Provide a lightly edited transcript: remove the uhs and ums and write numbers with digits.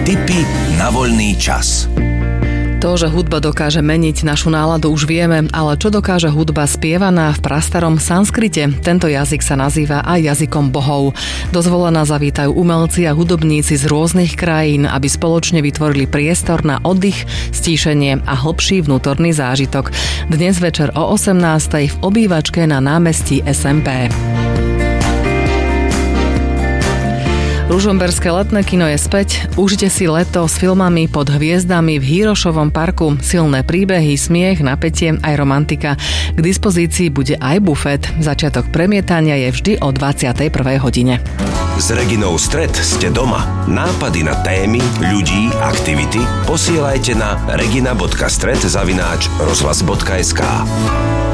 Tipy na voľný čas. To, že hudba dokáže meniť našu náladu, už vieme, ale čo dokáže hudba spievaná v prastarom sanskrite? Tento jazyk sa nazýva aj jazykom bohov. Do Zvolena zavítajú umelci a hudobníci z rôznych krajín, aby spoločne vytvorili priestor na oddych, stíšenie a hlbší vnútorný zážitok. Dnes večer o 18:00 v obývačke na námestí SMP. Ružomberské letné kino je späť. Užite si leto s filmami Pod hviezdami v Hýrošovom parku. Silné príbehy, smiech, napätie aj romantika. K dispozícii bude aj bufet. Začiatok premietania je vždy o 21:00 hodine. S Reginou Stret ste doma. Nápady na témy, ľudí, aktivity posielajte na regina.stret@rozhlas.sk.